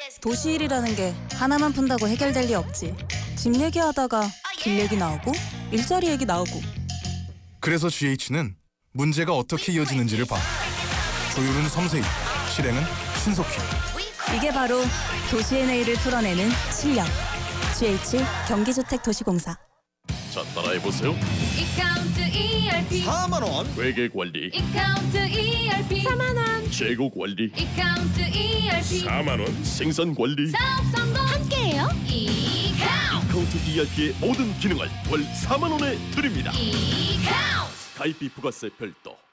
도시일이라는 게 하나만 푼다고 해결될 리 없지. 집 얘기하다가 길 얘기 나오고 일자리 얘기 나오고. 그래서 GH는 문제가 어떻게 이어지는지를 봐. 조율은 섬세히, 실행은 신속히. 이게 바로 도시의 내일을 풀어내는 실력. GH 경기주택도시공사. 자, 따라해보세요. 이카운트 ERP 4만원 회계 관리, 이카운트 ERP 4만원 재고 관리, 이카운트 ERP 4만 원, 생산 관리. 사업 성공 함께해요. 이카운트 카운트 ERP의 모든 기능을 월 4만 원에 드립니다. 이카운트 가입비 부가세 별도.